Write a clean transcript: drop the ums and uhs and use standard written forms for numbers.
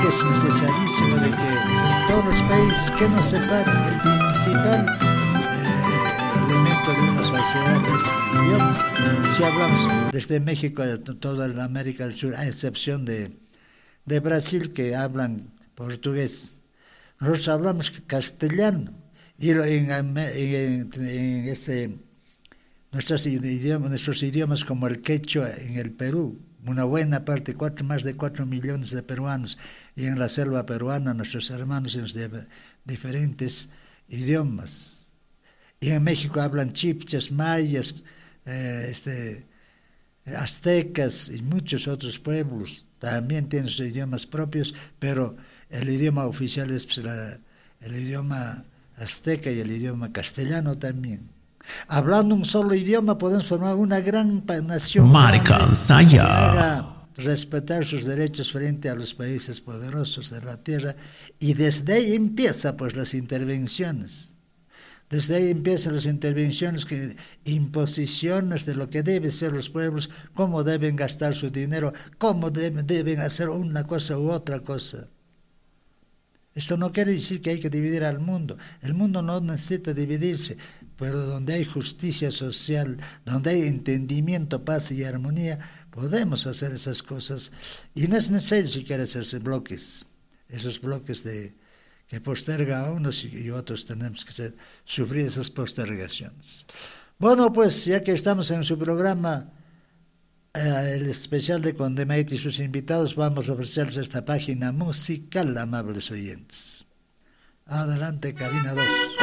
que es necesarísimo de que todos los países que nos separan, el principal elemento de una sociedad es el idioma. Si hablamos desde México a toda la América del Sur, a excepción de Brasil, que hablan portugués, nosotros hablamos castellano, y nuestros idiomas como el quechua en el Perú, una buena parte, más de 4 millones de peruanos, y en la selva peruana nuestros hermanos en los diferentes idiomas. Y en México hablan chipchas, mayas, aztecas y muchos otros pueblos. También tienen sus idiomas propios, pero el idioma oficial es el idioma azteca y el idioma castellano también. Hablando un solo idioma podemos formar una gran nación que haga respetar sus derechos frente a los países poderosos de la tierra, y desde ahí empieza pues las intervenciones. Desde ahí empiezan las intervenciones, imposiciones de lo que deben ser los pueblos, cómo deben gastar su dinero, cómo deben hacer una cosa u otra cosa. Esto no quiere decir que hay que dividir al mundo. El mundo no necesita dividirse, pero donde hay justicia social, donde hay entendimiento, paz y armonía, podemos hacer esas cosas. Y no es necesario siquiera hacerse bloques, esos bloques que postergan a unos y otros tenemos que sufrir esas postergaciones. Bueno, pues ya que estamos en su programa, el especial de Condemnate y sus invitados, vamos a ofrecerles esta página musical, amables oyentes. Adelante, cabina 2.